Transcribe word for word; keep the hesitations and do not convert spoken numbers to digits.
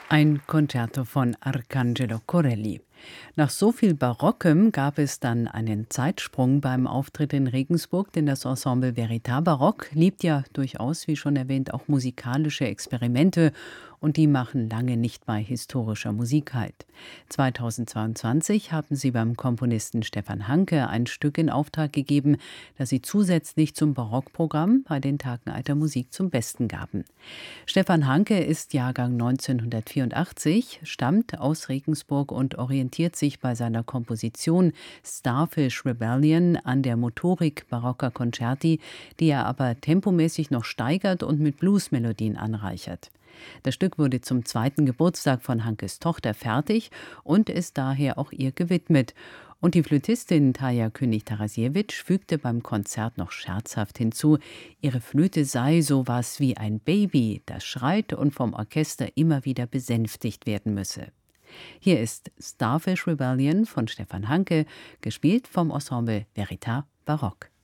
Ein Concerto von Arcangelo Corelli. Nach so viel Barockem gab es dann einen Zeitsprung beim Auftritt in Regensburg, denn das Ensemble Veritas Barock liebt ja durchaus, wie schon erwähnt, auch musikalische Experimente und die machen lange nicht bei historischer Musik halt. zweitausendzweiundzwanzig haben sie beim Komponisten Stefan Hanke ein Stück in Auftrag gegeben, das sie zusätzlich zum Barockprogramm bei den Tagen Alter Musik zum Besten gaben. Stefan Hanke ist Jahrgang neunzehnhundertvierundachtzig, stammt aus Regensburg und orientiert sich bei seiner Komposition Starfish Rebellion an der Motorik barocker Concerti, die er aber tempomäßig noch steigert und mit Bluesmelodien anreichert. Das Stück wurde zum zweiten Geburtstag von Hankes Tochter fertig und ist daher auch ihr gewidmet. Und die Flötistin Tarja König-Tarasiewicz fügte beim Konzert noch scherzhaft hinzu, ihre Flöte sei sowas wie ein Baby, das schreit und vom Orchester immer wieder besänftigt werden müsse. Hier ist Starfish Rebellion von Stefan Hanke, gespielt vom Ensemble Veritas Barock.